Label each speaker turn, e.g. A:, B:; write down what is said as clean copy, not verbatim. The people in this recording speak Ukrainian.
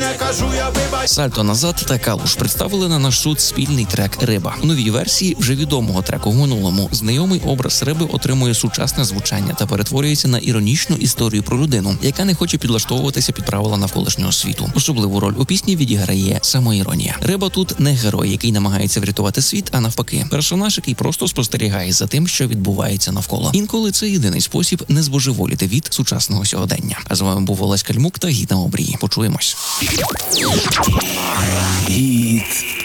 A: не кажу, я вибач.
B: Сальто назад та Калуш представили на наш суд спільний трек «Риба». У новій версії вже відомого треку в минулому знайомий образ риби отримує сучасне звучання та перетворюється на іронічну історію про людину, яка не хоче підлаштовуватися під правила навколишнього світу. Особливу роль у пісні відіграє самоіронія. Риба тут не герой, який намагається врятувати світ, а навпаки, персонаж, який просто спостерігає за тим, що відбувається навколо. Інколи це єдиний спосіб не збожеволіти від сучасного сьогодення. А з вами був Олесь Кальмук та Гід на обрії. Почуємось.
A: Гід.